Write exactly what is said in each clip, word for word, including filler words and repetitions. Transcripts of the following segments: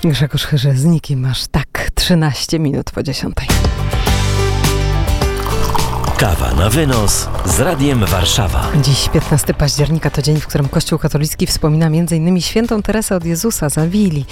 Grzegorz Chyży, z nikim masz tak trzynaście minut po dziesiątej. Kawa na wynos z Radiem Warszawa. Dziś piętnastego października to dzień, w którym Kościół katolicki wspomina m.in. świętą Teresę od Jezusa z Awili.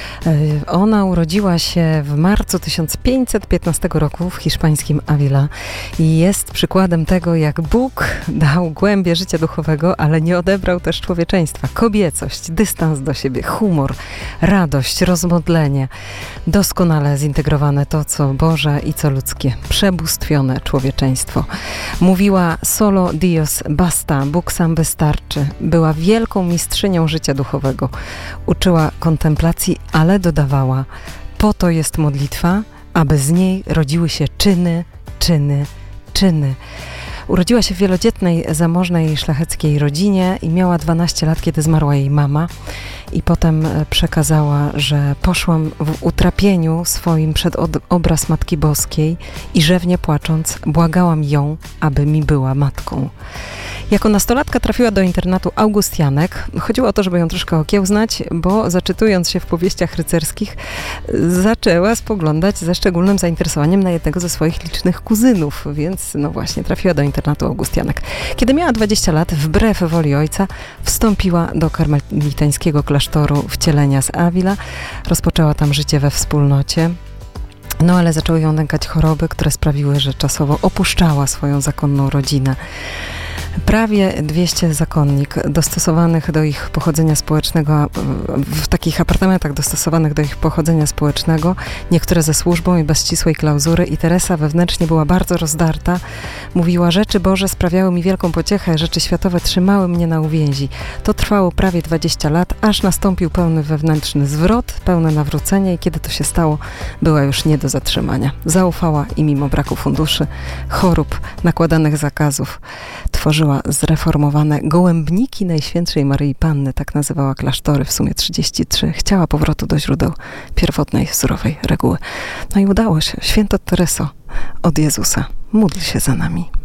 Ona urodziła się w marcu tysiąc pięćset piętnastego roku w hiszpańskim Avila i jest przykładem tego, jak Bóg dał głębię życia duchowego, ale nie odebrał też człowieczeństwa. Kobiecość, dystans do siebie, humor, radość, rozmodlenie. Doskonale zintegrowane to, co Boże i co ludzkie. Przebóstwione człowieczeństwo. Mówiła solo Dios basta, Bóg sam wystarczy. Była wielką mistrzynią życia duchowego. Uczyła kontemplacji, ale dodawała, po to jest modlitwa, aby z niej rodziły się czyny, czyny, czyny. Urodziła się w wielodzietnej, zamożnej, szlacheckiej rodzinie i miała dwanaście lat, kiedy zmarła jej mama. I potem przekazała, że poszłam w utrapieniu swoim przed obraz Matki Boskiej i rzewnie płacząc błagałam ją, aby mi była matką. Jako nastolatka trafiła do internatu Augustianek. Chodziło o to, żeby ją troszkę okiełznać, bo zaczytując się w powieściach rycerskich, zaczęła spoglądać ze szczególnym zainteresowaniem na jednego ze swoich licznych kuzynów, więc no właśnie trafiła do internatu Augustianek. Kiedy miała dwadzieścia lat, wbrew woli ojca, wstąpiła do karmelitańskiego klasztoru Wcielenia z Avila. Rozpoczęła tam życie we wspólnocie. No ale zaczęły ją nękać choroby, które sprawiły, że czasowo opuszczała swoją zakonną rodzinę. Prawie dwieście zakonnik dostosowanych do ich pochodzenia społecznego, w takich apartamentach dostosowanych do ich pochodzenia społecznego, niektóre ze służbą i bez ścisłej klauzury, i Teresa wewnętrznie była bardzo rozdarta. Mówiła, rzeczy Boże sprawiały mi wielką pociechę, rzeczy światowe trzymały mnie na uwięzi. To trwało prawie dwadzieścia lat, aż nastąpił pełny wewnętrzny zwrot, pełne nawrócenie i kiedy to się stało, była już nie do zatrzymania. Zaufała i mimo braku funduszy, chorób, nakładanych zakazów, tworzyła zreformowane gołębniki Najświętszej Maryi Panny, tak nazywała klasztory, w sumie trzydzieści trzy. Chciała powrotu do źródeł pierwotnej, surowej reguły. No i udało się. Święto Tereso od Jezusa, módl się za nami.